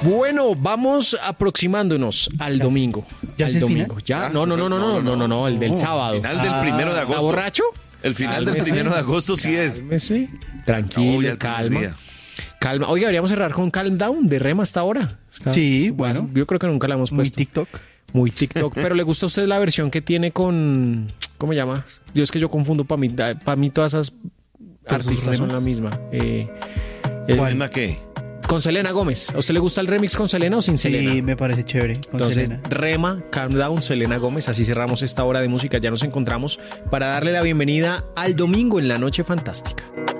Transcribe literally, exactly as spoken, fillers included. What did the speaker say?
Bueno, vamos aproximándonos al domingo. ¿Ya al es el domingo. final? ¿Ya? Ah, No, no, no, no, no, no, no, no, el del No, sábado. Final del primero de ¿Está agosto. borracho? El final del Cálmese. primero de agosto sí es. Cálmese. No, Tranquilo, ya el primer calma. día. Calma. Oiga, deberíamos cerrar con Calm Down de Rema hasta ahora. Está- Sí, bueno. Yo creo que nunca la hemos Muy puesto. TikTok. Muy TikTok. Pero ¿le gusta a usted la versión que tiene con... ¿Cómo se llama? Yo es que yo confundo para mí. Para mí todas esas artistas son remas? la misma. Eh, el- ¿Cuál? ¿Misma qué? con Selena Gómez. ¿A usted le gusta el remix con Selena o sin Selena? Sí, me parece chévere. Con Entonces, Selena. Rema, Calm Down, Selena Gómez. Así cerramos esta hora de música. Ya nos encontramos para darle la bienvenida al domingo en la Noche Fantástica.